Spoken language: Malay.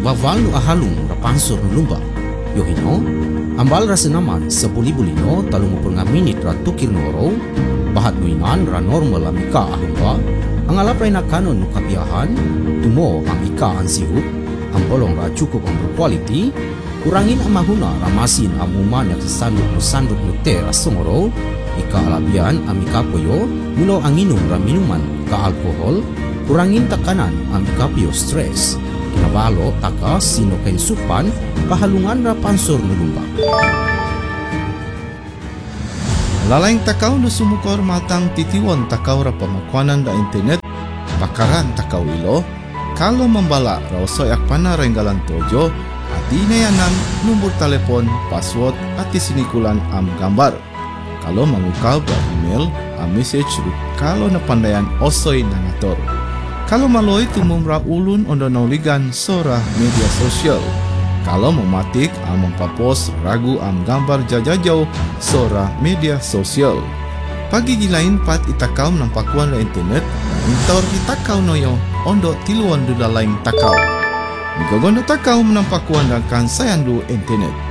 waval nu ahalung rapansur nu lumba. Yohino, ambal rasa naman sebuli-buli no 30 minit ratukir noro, bahat nuinan ra normal amika ahumba, ang alapray na kanon nu kapiahan, tumo ang ika ang sihup, ang bolong ra cukup ang berkualiti, kurangin ang mahuna ramasin ang uman yang sanduk nu te rasongoro, ika alabian ang ika poyo, mulo ang inum ra minuman ka alkohol, kurangin takanan ang ika pio stress. Kinabalo taka sino kay supan pahalungan ra pansor nu lumba. Lalaing takaw na sumukor matang titiwan takaw ra pamakuanan da internet, bakaran takaw ilo, kalau membala raw soyak panarenggalan tojo, ati nayanan nomor telepon, password, ati sinikulan am gambar. Kalau mengukal ba email, am message kalau napandayan osoy nangator. Kalau maloy tumumra ulun ondo nauligan sora media sosial. Kalau mematik am mempapos ragu am gambar jajajau sora media sosial. Pagi gilain pat itakau nampakuan la internet, intor itakau noyo ondo tiluan dula lain takau. Migogondo takau menampakuan dan kan sayandu internet.